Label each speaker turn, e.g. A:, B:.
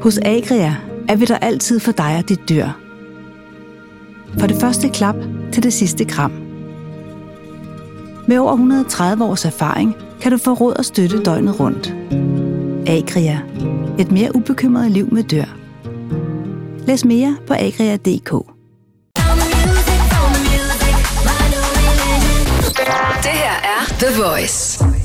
A: Hos Agria er vi der altid for dig og dit dyr. For det første klap til det sidste kram. Med over 130 års erfaring kan du få råd og støtte døgnet rundt. Agria. Et mere ubekymret liv med dyr. Læs mere på agria.dk.
B: Det her er The Voice.